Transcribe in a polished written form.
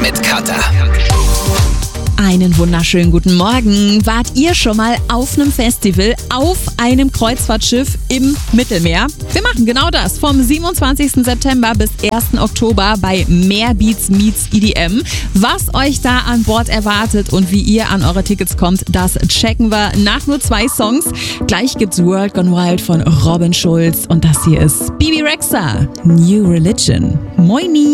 mit Katha. Einen wunderschönen guten Morgen. Wart ihr schon mal auf einem Festival, auf einem Kreuzfahrtschiff im Mittelmeer? Wir machen genau das vom 27. September bis 1. Oktober bei Mehr Beats meets EDM. Was euch da an Bord erwartet und wie ihr an eure Tickets kommt, das checken wir nach nur 2 Songs. Gleich gibt's World Gone Wild von Robin Schulz und das hier ist Bebe Rexha, New Religion. Moini!